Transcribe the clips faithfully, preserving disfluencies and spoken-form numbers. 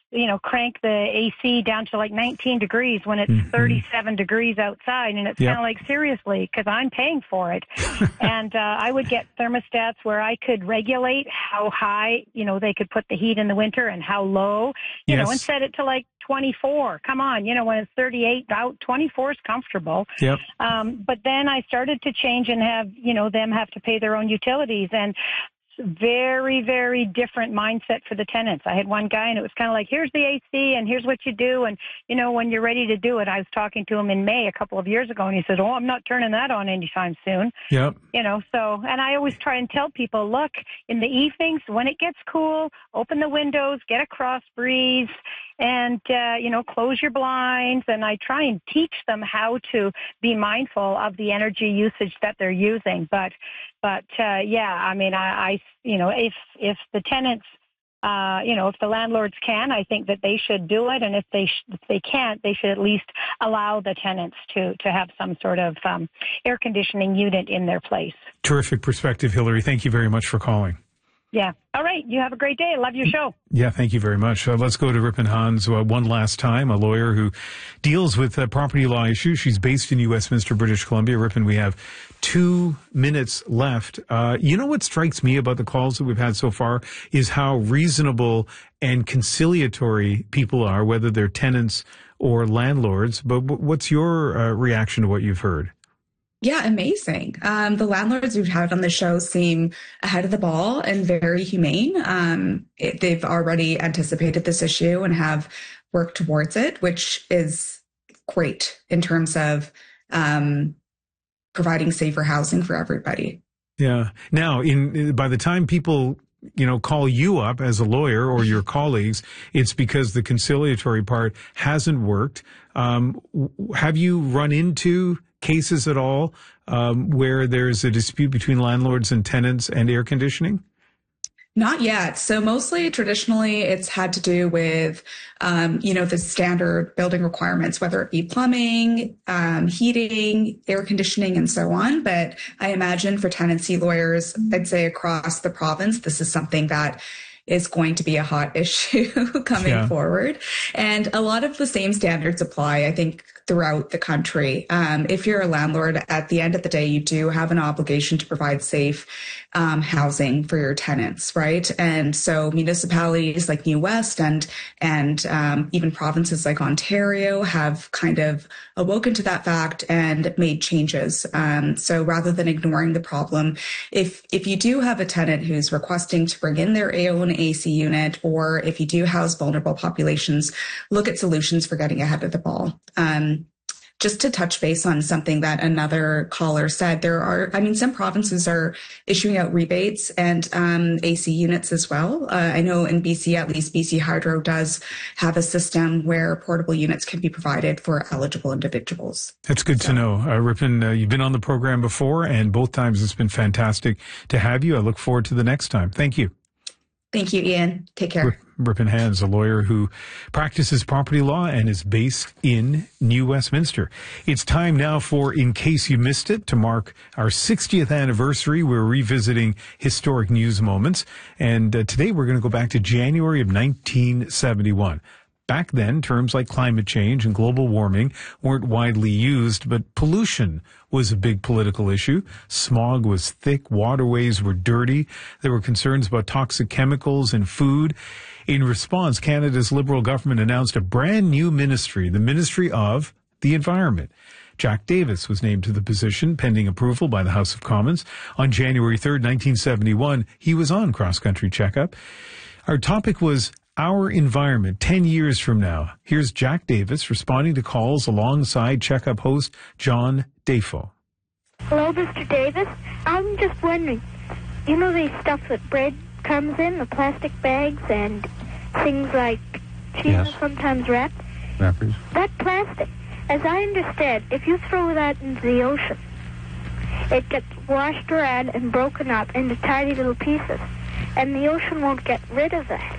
you know, crank the A C down to like nineteen degrees when it's mm-hmm. thirty-seven degrees outside. And it's yep. kind of like, seriously, because I'm paying for it. And uh, I would get thermostats where I could regulate how high, you know, they could put the heat in the winter and how low, you yes. know, and set it to like twenty-four. Come on, you know, when it's thirty-eight out, twenty-four is comfortable. Yep. Um, but then I started to change and have, you know, them have to pay their own utilities. And very, very different mindset for the tenants. I had one guy and it was kind of like, here's the A C and here's what you do. And, you know, when you're ready to do it, I was talking to him in May a couple of years ago and he said, oh, I'm not turning that on anytime soon. Yep. You know, so, and I always try and tell people, look, in the evenings when it gets cool, open the windows, get a cross breeze and, uh, you know, close your blinds. And I try and teach them how to be mindful of the energy usage that they're using. But, but, uh, yeah, I mean, I, I, you know, if, if the tenants, uh, you know, if the landlords can, I think that they should do it. And if they, sh- if they can't, they should at least allow the tenants to, to have some sort of, um, air conditioning unit in their place. Terrific perspective, Hillary. Thank you very much for calling. Yeah. All right. You have a great day. I love your show. Yeah, thank you very much. Uh, let's go to Ripon Hans uh, one last time, a lawyer who deals with uh, property law issues. She's based in Westminster, British Columbia. Ripon, we have two minutes left. Uh, you know what strikes me about the calls that we've had so far is how reasonable and conciliatory people are, whether they're tenants or landlords. But what's your uh, reaction to what you've heard? Yeah, amazing. Um, the landlords we've had on the show seem ahead of the ball and very humane. Um, it, they've already anticipated this issue and have worked towards it, which is great in terms of um, providing safer housing for everybody. Yeah. Now, in by the time people, you know, call you up as a lawyer or your colleagues, it's because the conciliatory part hasn't worked. Um, have you run into cases at all um, where there's a dispute between landlords and tenants and air conditioning? Not yet. So mostly traditionally it's had to do with, um, you know, the standard building requirements, whether it be plumbing, um, heating, air conditioning, and so on. But I imagine for tenancy lawyers, I'd say across the province, this is something that is going to be a hot issue coming yeah. forward. And a lot of the same standards apply, I think, throughout the country. Um, if you're a landlord, at the end of the day, you do have an obligation to provide safe um, housing for your tenants, right? And so municipalities like New West and and um, even provinces like Ontario have kind of awoken to that fact and made changes. Um, so rather than ignoring the problem, if if you do have a tenant who's requesting to bring in their own A C unit, or if you do house vulnerable populations, look at solutions for getting ahead of the ball. Um, Just to touch base on something that another caller said, there are, I mean, some provinces are issuing out rebates and um, A C units as well. Uh, I know in B C, at least B C Hydro does have a system where portable units can be provided for eligible individuals. That's good so. to know. Uh, Ripon, uh, you've been on the program before, and both times it's been fantastic to have you. I look forward to the next time. Thank you. Thank you, Ian. Take care. Ripon Hans, a lawyer who practices property law and is based in New Westminster. It's time now for In Case You Missed It. To mark our sixtieth anniversary, we're revisiting historic news moments. And uh, today we're going to go back to January of nineteen seventy-one. Back then, terms like climate change and global warming weren't widely used, but pollution was a big political issue. Smog was thick, waterways were dirty. There were concerns about toxic chemicals in food. In response, Canada's Liberal government announced a brand new ministry, the Ministry of the Environment. Jack Davis was named to the position pending approval by the House of Commons. On January third, nineteen seventy-one, he was on Cross Country Checkup. Our topic was Our Environment, ten years from now. Here's Jack Davis responding to calls alongside Checkup host John Defoe. Hello, Mister Davis. I'm just wondering, you know the stuff that bread comes in, the plastic bags and things like cheese Yes. sometimes wrapped? Wrappers. That plastic, as I understand, if you throw that into the ocean, it gets washed around and broken up into tiny little pieces, and the ocean won't get rid of that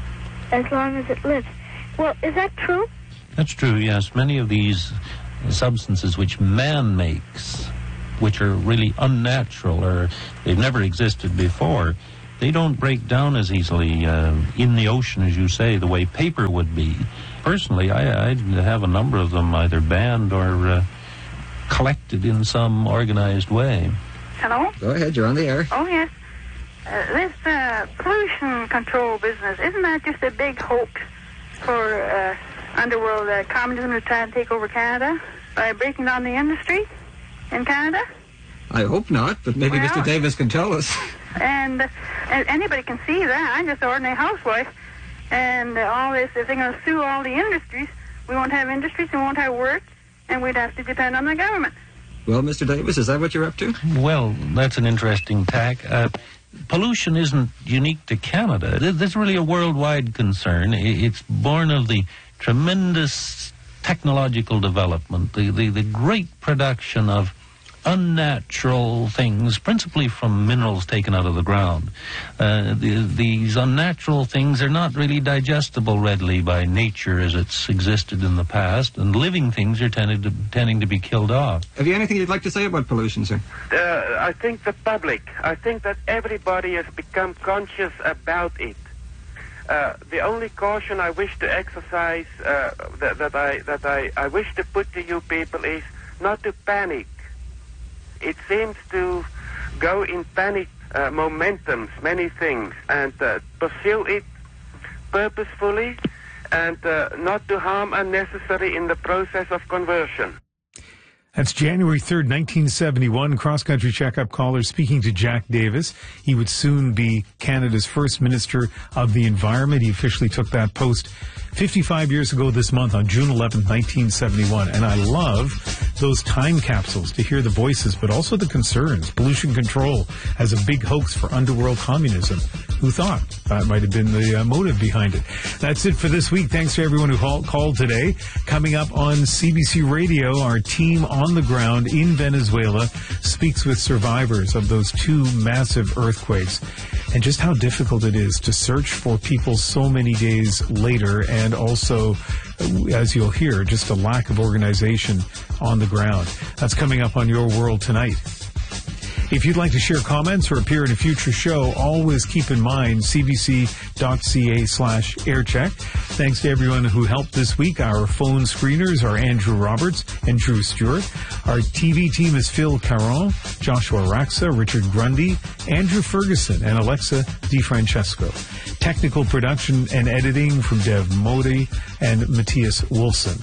as long as it lives. Well, is that true? That's true, yes. Many of these substances which man makes, which are really unnatural or they've never existed before, they don't break down as easily uh, in the ocean, as you say, the way paper would be. Personally, I, I'd have a number of them either banned or uh, collected in some organized way. Hello? Go ahead, you're on the air. Oh, yes. Uh, this uh, pollution control business, isn't that just a big hoax for uh, underworld uh, communism to try and take over Canada by breaking down the industry in Canada? I hope not, but maybe well, Mister Davis can tell us. And, uh, and anybody can see that. I'm just an ordinary housewife. And uh, all this, if they're going to sue all the industries, we won't have industries, we won't have work, and we'd have to depend on the government. Well, Mister Davis, is that what you're up to? Well, that's an interesting tack. Uh, pollution isn't unique to Canada. This is really a worldwide concern. It's born of the tremendous technological development, the, the, the great production of unnatural things, principally from minerals taken out of the ground. Uh, the, these unnatural things are not really digestible readily by nature as it's existed in the past, and living things are tended to, tending to be killed off. Have you anything you'd like to say about pollution, sir? Uh, I think the public, I think that everybody has become conscious about it. Uh, the only caution I wish to exercise, uh, that, that, I, that I, I wish to put to you people is not to panic. It seems to go in panic uh, momentums, many things, and uh, pursue it purposefully and uh, not to harm unnecessarily in the process of conversion. That's January third, nineteen seventy-one. Cross-country checkup caller speaking to Jack Davis. He would soon be Canada's first Minister of the Environment. He officially took that post fifty-five years ago this month on June eleventh, nineteen seventy-one. And I love those time capsules to hear the voices, but also the concerns. Pollution control as a big hoax for underworld communism. Who thought that might have been the uh, motive behind it? That's it for this week. Thanks to everyone who call, called today. Coming up on C B C Radio, our team on the ground in Venezuela speaks with survivors of those two massive earthquakes and just how difficult it is to search for people so many days later, and also, as you'll hear, just a lack of organization on the ground. That's coming up on Your World Tonight. If you'd like to share comments or appear in a future show, always keep in mind cbc.ca slash aircheck. Thanks to everyone who helped this week. Our phone screeners are Andrew Roberts and Drew Stewart. Our T V team is Phil Caron, Joshua Raxa, Richard Grundy, Andrew Ferguson, and Alexa DiFrancesco. Technical production and editing from Dev Modi and Matthias Wolfson.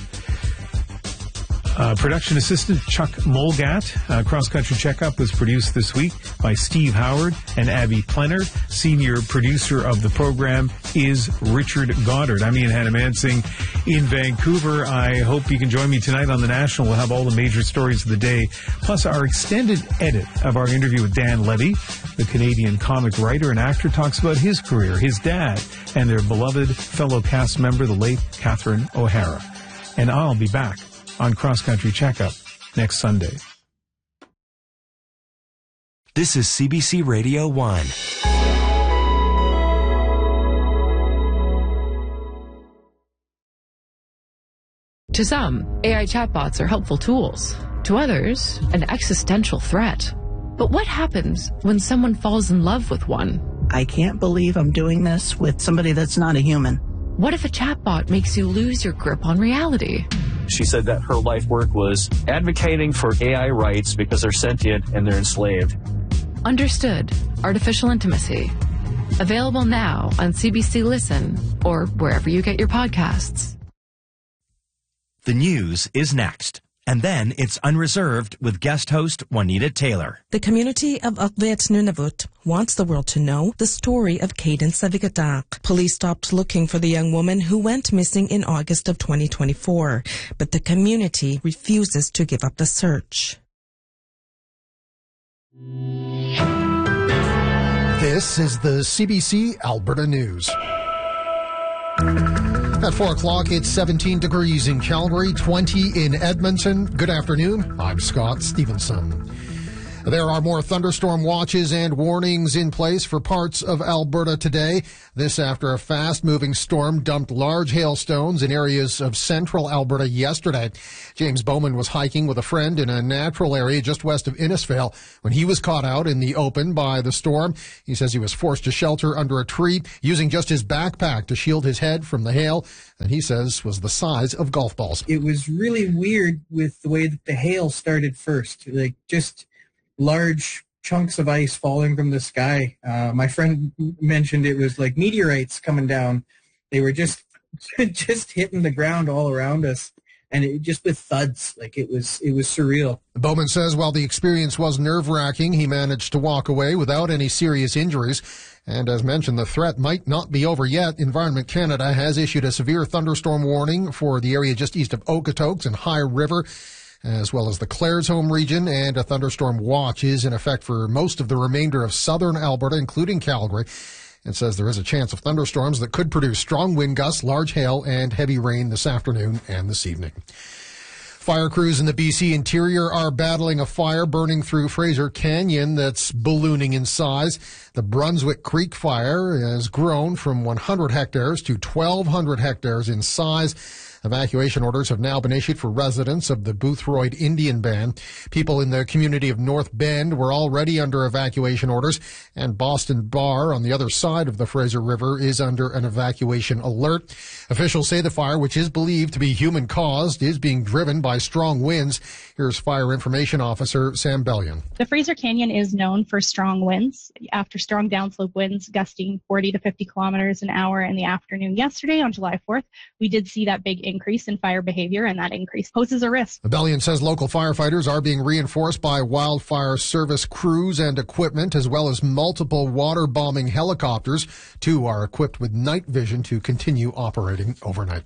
Uh, production assistant Chuck Molgat. Uh, Cross Country Checkup was produced this week by Steve Howard and Abby Plenard. Senior producer of the program is Richard Goddard. I'm Ian Hannamansing in Vancouver. I hope you can join me tonight on The National. We'll have all the major stories of the day, plus our extended edit of our interview with Dan Levy, the Canadian comic writer and actor, talks about his career, his dad, and their beloved fellow cast member, the late Catherine O'Hara. And I'll be back on Cross Country Checkup next Sunday. This is C B C Radio one. To some, A I chatbots are helpful tools. To others, an existential threat. But what happens when someone falls in love with one? I can't believe I'm doing this with somebody that's not a human. What if a chatbot makes you lose your grip on reality? She said that her life work was advocating for A I rights because they're sentient and they're enslaved. Understood. Artificial Intimacy. Available now on C B C Listen or wherever you get your podcasts. The news is next. And then it's Unreserved with guest host Juanita Taylor. The community of Ukvet Nunavut wants the world to know the story of Cadence Savigatak. Police stopped looking for the young woman who went missing in August of twenty twenty-four, but the community refuses to give up the search. This is the C B C Alberta News. At four o'clock, it's seventeen degrees in Calgary, twenty in Edmonton. Good afternoon. I'm Scott Stevenson. There are more thunderstorm watches and warnings in place for parts of Alberta today. This after a fast-moving storm dumped large hailstones in areas of central Alberta yesterday. James Bowman was hiking with a friend in a natural area just west of Innisfail when he was caught out in the open by the storm. He says he was forced to shelter under a tree using just his backpack to shield his head from the hail, and he says was the size of golf balls. It was really weird with the way that the hail started first, like just large chunks of ice falling from the sky. Uh, my friend mentioned it was like meteorites coming down. They were just just hitting the ground all around us, and it just with thuds. Like it was it was surreal. Bowman says while the experience was nerve-wracking, he managed to walk away without any serious injuries. And as mentioned, the threat might not be over yet. Environment Canada has issued a severe thunderstorm warning for the area just east of Okotoks and High River, as well as the Claresholm region, and a thunderstorm watch is in effect for most of the remainder of southern Alberta, including Calgary. It says there is a chance of thunderstorms that could produce strong wind gusts, large hail, and heavy rain this afternoon and this evening. Fire crews in the B C interior are battling a fire burning through Fraser Canyon that's ballooning in size. The Brunswick Creek fire has grown from one hundred hectares to twelve hundred hectares in size. Evacuation orders have now been issued for residents of the Boothroyd Indian Band. People in the community of North Bend were already under evacuation orders, and Boston Bar on the other side of the Fraser River is under an evacuation alert. Officials say the fire, which is believed to be human-caused, is being driven by strong winds. Here's Fire Information Officer Sam Bellion. The Fraser Canyon is known for strong winds. After strong downslope winds gusting forty to fifty kilometers an hour in the afternoon yesterday on July fourth, we did see that big increase in fire behavior, and that increase poses a risk. Bellion says local firefighters are being reinforced by wildfire service crews and equipment, as well as multiple water bombing helicopters. Two are equipped with night vision to continue operating overnight.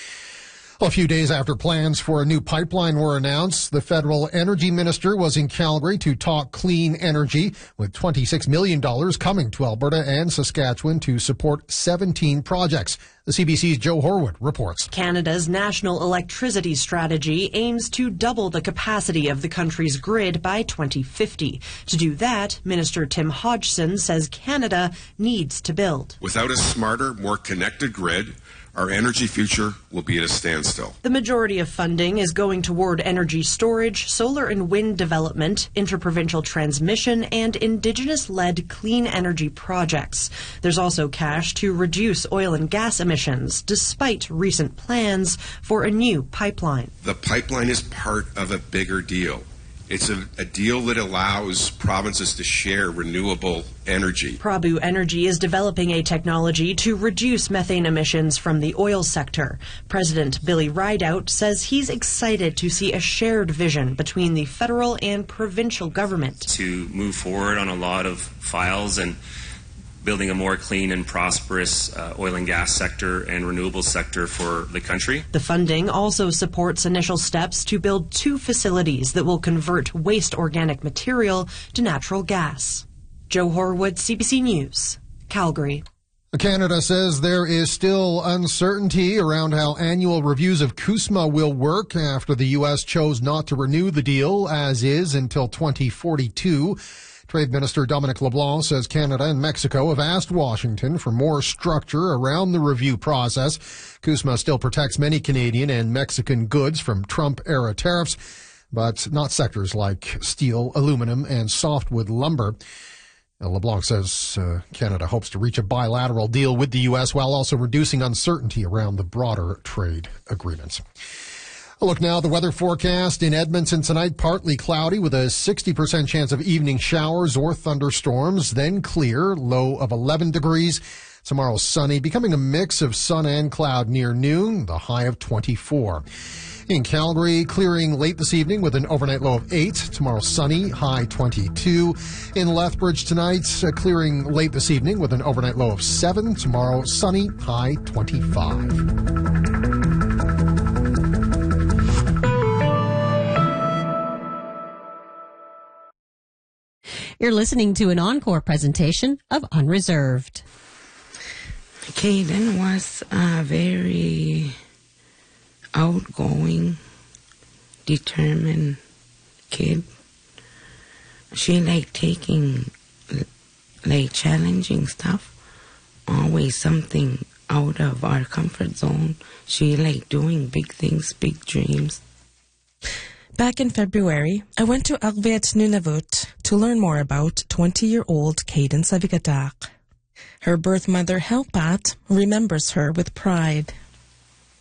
A few days after plans for a new pipeline were announced, the federal energy minister was in Calgary to talk clean energy, with twenty-six million dollars coming to Alberta and Saskatchewan to support seventeen projects. The C B C's Joe Horwood reports. Canada's national electricity strategy aims to double the capacity of the country's grid by twenty fifty. To do that, Minister Tim Hodgson says Canada needs to build. Without a smarter, more connected grid, our energy future will be at a standstill. The majority of funding is going toward energy storage, solar and wind development, interprovincial transmission, and Indigenous-led clean energy projects. There's also cash to reduce oil and gas emissions, despite recent plans for a new pipeline. The pipeline is part of a bigger deal. It's a, a deal that allows provinces to share renewable energy. Prabu Energy is developing a technology to reduce methane emissions from the oil sector. President Billy Rideout says he's excited to see a shared vision between the federal and provincial government. To move forward on a lot of files and building a more clean and prosperous uh, oil and gas sector and renewable sector for the country. The funding also supports initial steps to build two facilities that will convert waste organic material to natural gas. Joe Horwood, C B C News, Calgary. Canada says there is still uncertainty around how annual reviews of CUSMA will work after the U S chose not to renew the deal as is until twenty forty-two. Trade Minister Dominic LeBlanc says Canada and Mexico have asked Washington for more structure around the review process. CUSMA still protects many Canadian and Mexican goods from Trump-era tariffs, but not sectors like steel, aluminum, and softwood lumber. LeBlanc says uh, Canada hopes to reach a bilateral deal with the U S while also reducing uncertainty around the broader trade agreements. A look now at the weather forecast in Edmonton tonight. Partly cloudy with a sixty percent chance of evening showers or thunderstorms, then clear, low of eleven degrees. Tomorrow sunny, becoming a mix of sun and cloud near noon, the high of twenty-four. In Calgary, clearing late this evening with an overnight low of eight. Tomorrow sunny, high twenty-two. In Lethbridge tonight, uh, clearing late this evening with an overnight low of seven. Tomorrow sunny, high twenty-five. You're listening to an encore presentation of Unreserved. Caden was a very outgoing, determined kid. She like taking like challenging stuff, always something out of our comfort zone. She like doing big things, big dreams. Back in February, I went to Arveit Nunavut to learn more about twenty-year-old Cadence Avigadak. Her birth mother, Helpat, remembers her with pride.